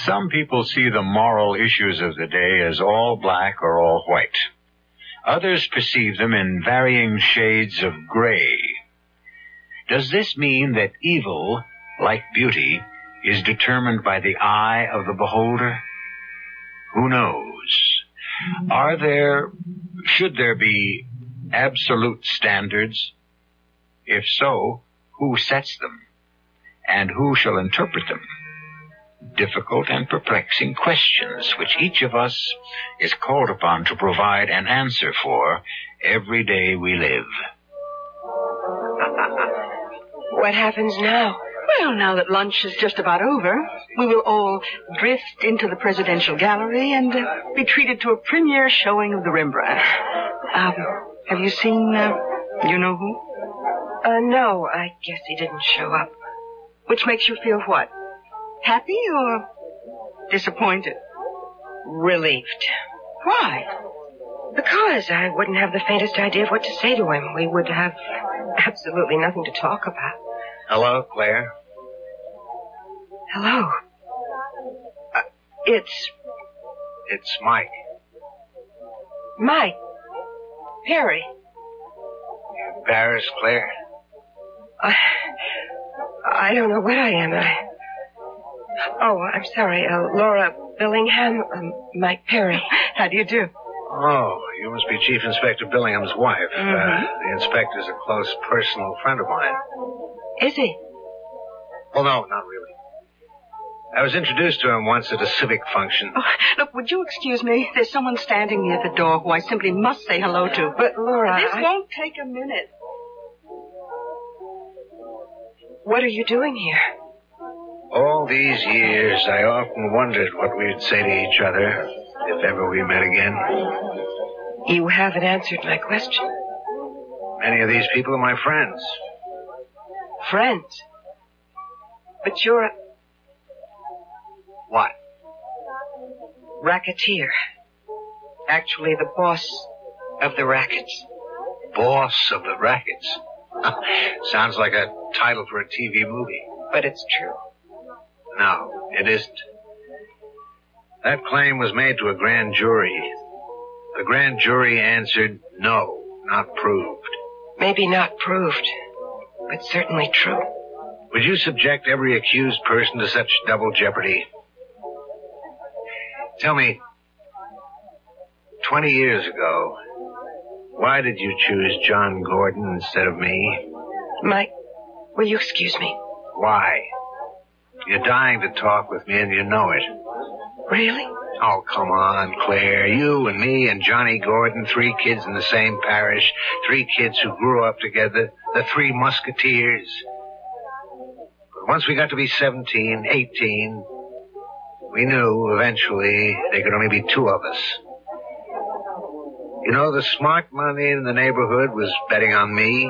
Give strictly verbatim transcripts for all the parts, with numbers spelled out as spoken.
Some people see the moral issues of the day as all black or all white. Others perceive them in varying shades of gray. Does this mean that evil, like beauty, is determined by the eye of the beholder? Who knows? Are there, should there be absolute standards? If so, who sets them? And who shall interpret them? Difficult and perplexing questions which each of us is called upon to provide an answer for every day we live. What happens now? Well, now that lunch is just about over, we will all drift into the presidential gallery and uh, be treated to a premiere showing of the Rembrandt. Um, have you seen, uh, you know who? Uh, no, I guess he didn't show up. Which makes you feel what? Happy or disappointed? Relieved. Why? Because I wouldn't have the faintest idea of what to say to him. We would have absolutely nothing to talk about. Hello, Claire. Hello. Uh, it's... It's Mike. Mike. Perry. You embarrassed, Claire? I... I don't know what I am. I... Oh, I'm sorry. Uh, Laura Billingham, um, Mike Perry. How do you do? Oh, you must be Chief Inspector Billingham's wife. Mm-hmm. Uh, the inspector's a close personal friend of mine. Is he? Well, no, not really. I was introduced to him once at a civic function. Oh, look, would you excuse me? There's someone standing near the door who I simply must say hello to. But, Laura, This I... won't take a minute. What are you doing here? All these years, I often wondered what we'd say to each other if ever we met again. You haven't answered my question. Many of these people are my friends. Friends? But you're a... What? Racketeer. Actually, the boss of the rackets. Boss of the rackets. Sounds like a title for a T V movie. But it's true. No, it isn't. That claim was made to a grand jury. The grand jury answered no, not proved. Maybe not proved, but certainly true. Would you subject every accused person to such double jeopardy? Tell me, twenty years ago, why did you choose John Gordon instead of me? Mike, will you excuse me? Why? You're dying to talk with me and you know it. Really? Oh, come on, Claire. You and me and Johnny Gordon, three kids in the same parish, three kids who grew up together, the Three Musketeers. But once we got to be seventeen, eighteen, we knew eventually there could only be two of us. You know, the smart money in the neighborhood was betting on me.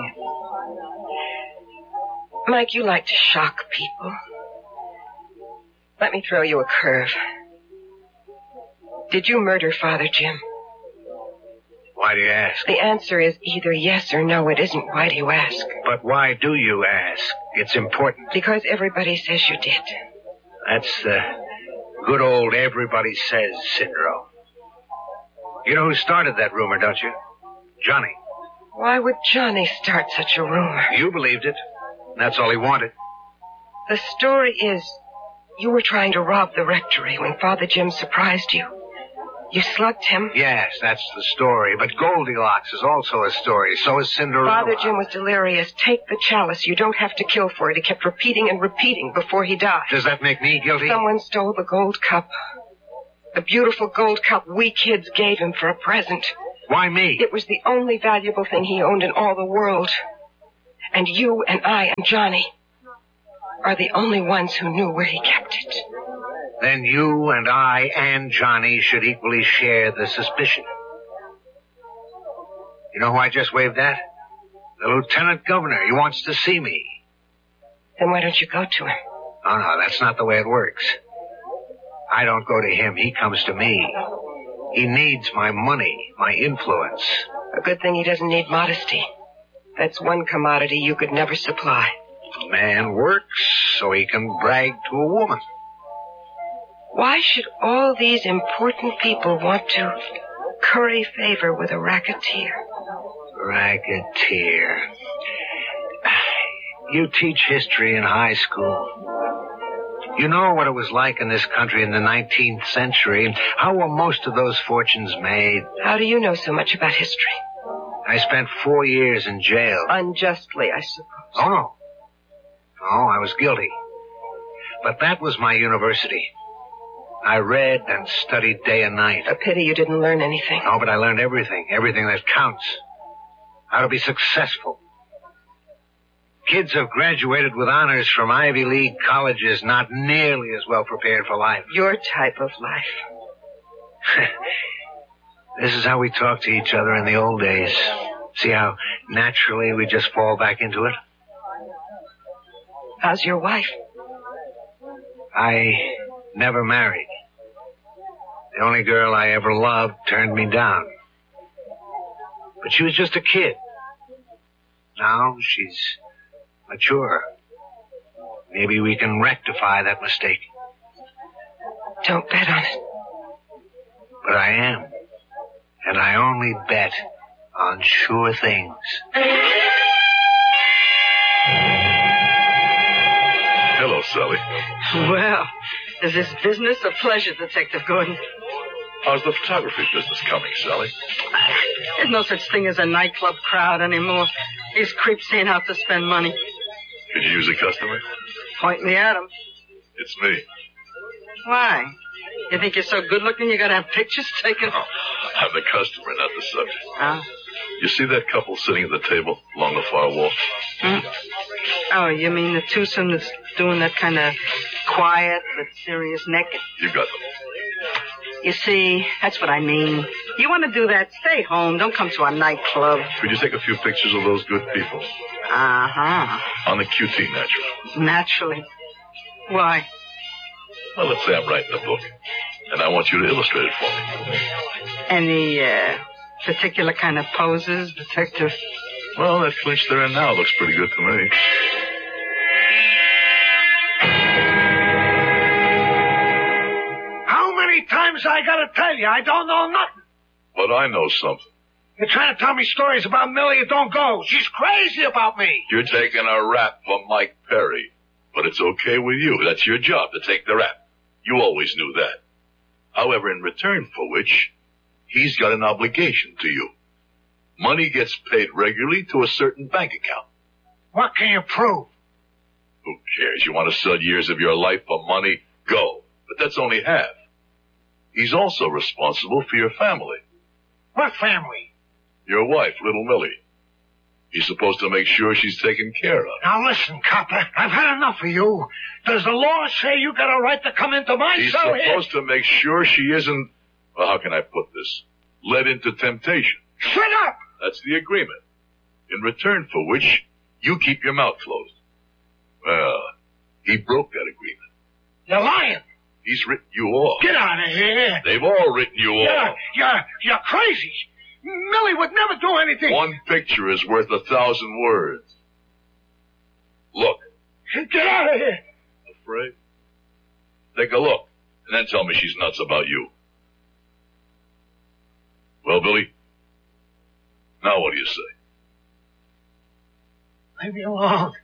Mike, you like to shock people. Let me throw you a curve. Did you murder Father Jim? Why do you ask? The answer is either yes or no. It isn't. Why do you ask? But why do you ask? It's important. Because everybody says you did. That's the good old everybody says syndrome. You know who started that rumor, don't you? Johnny. Why would Johnny start such a rumor? You believed it. That's all he wanted. The story is you were trying to rob the rectory when Father Jim surprised you. You slugged him. Yes, that's the story. But Goldilocks is also a story. So is Cinderella. Father Jim was delirious. Take the chalice. You don't have to kill for it. He kept repeating and repeating before he died. Does that make me guilty? Someone stole the gold cup. The beautiful gold cup we kids gave him for a present. Why me? It was the only valuable thing he owned in all the world. And you and I and Johnny are the only ones who knew where he kept it. Then you and I and Johnny should equally share the suspicion. You know who I just waved at? The lieutenant governor. He wants to see me. Then why don't you go to him? Oh, no, that's not the way it works. I don't go to him. He comes to me. He needs my money, my influence. A good thing he doesn't need modesty. That's one commodity you could never supply. A man works so he can brag to a woman. Why should all these important people want to curry favor with a racketeer? Racketeer. You teach history in high school. You know what it was like in this country in the nineteenth century, and how were most of those fortunes made? How do you know so much about history? I spent four years in jail. Unjustly, I suppose. Oh, no. No, I was guilty. But that was my university. I read and studied day and night. A pity you didn't learn anything. No, but I learned everything. Everything that counts. How to be successful. Kids have graduated with honors from Ivy League colleges, not nearly as well prepared for life. Your type of life. This is how we talked to each other in the old days. See how naturally we just fall back into it? How's your wife? I never married. The only girl I ever loved turned me down. But she was just a kid. Now she's mature. Maybe we can rectify that mistake. Don't bet on it. But I am. And I only bet on sure things. Hello, Sally. Well, is this business a pleasure, Detective Gordon? How's the photography business coming, Sally? There's no such thing as a nightclub crowd anymore. These creeps ain't out to spend money. Could you use a customer? Point me at 'em. It's me. Why? You think you're so good-looking you gotta have pictures taken? Oh, I'm the customer, not the subject. Oh. You see that couple sitting at the table along the far wall? Hmm? Oh, you mean the twosome that's doing that kind of quiet but serious naked? You got them. You see, that's what I mean. You want to do that, stay home. Don't come to a nightclub. Could you take a few pictures of those good people? Uh-huh. On the Q T, naturally. Naturally. Why? Well, let's say I'm writing a book, and I want you to illustrate it for me. Any, uh, particular kind of poses, Detective? Well, that clinch they're in now looks pretty good to me. How many times I gotta tell you? I don't know nothing. But I know something. You're trying to tell me stories about Millie that don't go. She's crazy about me. You're taking a rap for Mike Perry. But it's okay with you. That's your job, to take the rap. You always knew that. However, in return for which, he's got an obligation to you. Money gets paid regularly to a certain bank account. What can you prove? Who cares? You want to sell years of your life for money? Go. But that's only half. He's also responsible for your family. What family? Your wife, little Millie. He's supposed to make sure she's taken care of. Now listen, copper, I've had enough of you. Does the law say you got a right to come into my He's cell here? supposed to make sure she isn't, well, how can I put this? Led into temptation. Shut up! That's the agreement. In return for which, you keep your mouth closed. Well, he broke that agreement. You're lying. He's written you off. Get out of here. They've all written you You're, off. you're, you're crazy. Millie would never do anything. One picture is worth a thousand words. Look. Get out of here. Afraid? Take a look, and then tell me she's nuts about you. Well, Billy? Now what do you say? Leave me alone.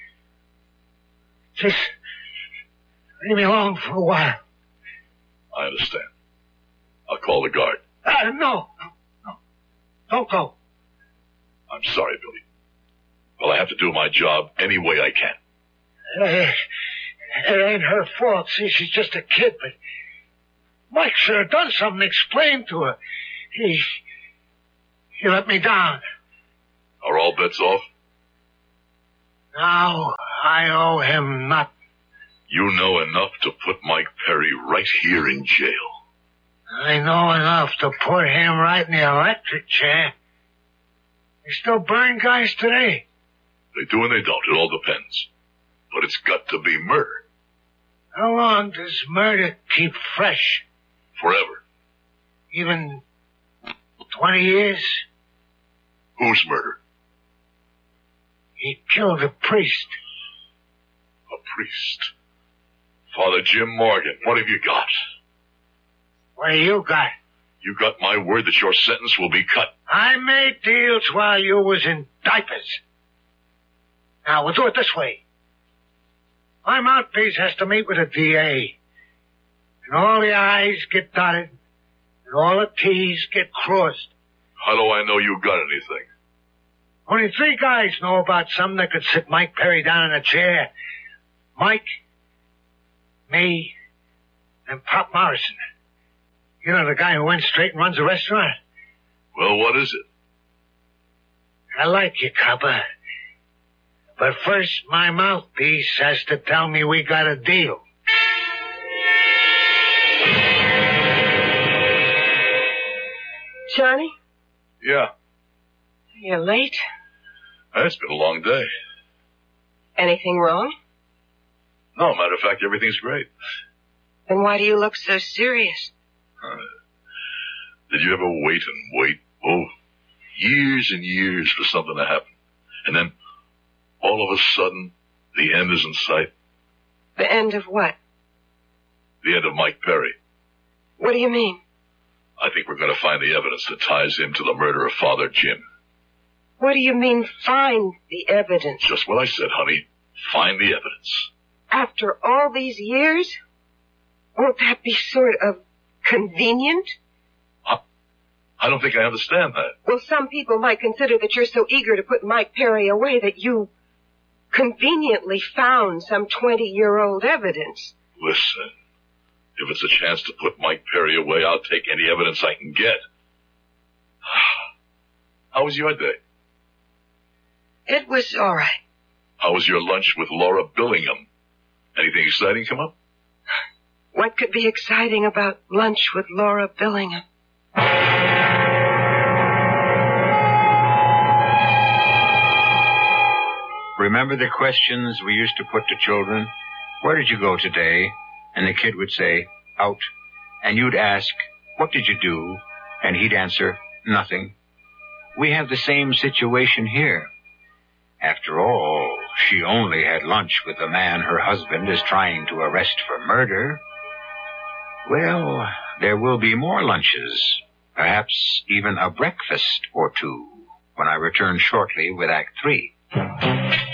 Just leave me alone for a while. I understand. I'll call the guard. Uh, no. No. Don't go. I'm sorry, Billy. Well, I have to do my job any way I can. Uh, it ain't her fault. See, she's just a kid, but Mike should have done something, explained to her. He, he let me down. Are all bets off? Now I owe him nothing. You know enough to put Mike Perry right here in jail. I know enough to put him right in the electric chair. They still burn guys today. They do and they don't. It all depends. But it's got to be murder. How long does murder keep fresh? Forever. Even twenty years? Whose murder? He killed a priest. A priest. Father Jim Morgan. What have you got? What do you got? You got my word that your sentence will be cut. I made deals while you was in diapers. Now, we'll do it this way. My mouthpiece has to meet with a D A. And all the I's get dotted, and all the T's get crossed. How do I know you got anything? Only three guys know about something that could sit Mike Perry down in a chair. Mike, me, and Pop Morrison. You know, the guy who went straight and runs a restaurant? Well, what is it? I like you, copper. But first, my mouthpiece has to tell me we got a deal. Johnny, Yeah. you're late. It's been a long day. Anything wrong? No, matter of fact, everything's great. Then why do you look so serious? Uh, did you ever wait and wait? Oh, years and years for something to happen. And then, all of a sudden, the end is in sight. The end of what? The end of Mike Perry. What do you mean? I think we're going to find the evidence that ties him to the murder of Father Jim. What do you mean, find the evidence? Just what I said, honey. Find the evidence. After all these years? Won't that be sort of convenient? Huh? I don't think I understand that. Well, some people might consider that you're so eager to put Mike Perry away that you conveniently found some twenty-year-old evidence. Listen, if it's a chance to put Mike Perry away, I'll take any evidence I can get. How was your day? It was all right. How was your lunch with Laura Billingham? Anything exciting come up? What could be exciting about lunch with Laura Billingham? Remember the questions we used to put to children? Where did you go today? And the kid would say, out. And you'd ask, what did you do? And he'd answer, nothing. We have the same situation here. After all, she only had lunch with the man her husband is trying to arrest for murder. Well, there will be more lunches, perhaps even a breakfast or two, when I return shortly with Act Three.